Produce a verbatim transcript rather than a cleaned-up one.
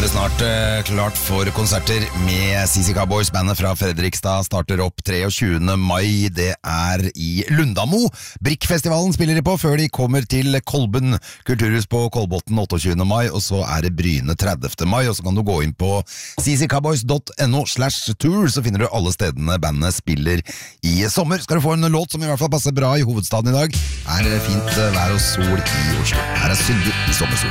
er det snart eh, klart for konserter med C C Cowboys. Bandet fra Fredrikstad starter opp treogtjuende mai. Det er i Lundamo. Brikkfestivalen spiller de på før de kommer til Kolben Kulturhus på Kolbotn otteogtjuende mai, og så er det Bryne tredivte mai, og så kan du gå inn på c c cowboys dot no slash tour, så finner du alle stedene bandet spiller i sommer. Skal du få en låt som i hvert fall passer bra i hovedstaden i dag, er det fint vær og sol i Oslo. Her er Syndig i sommersol.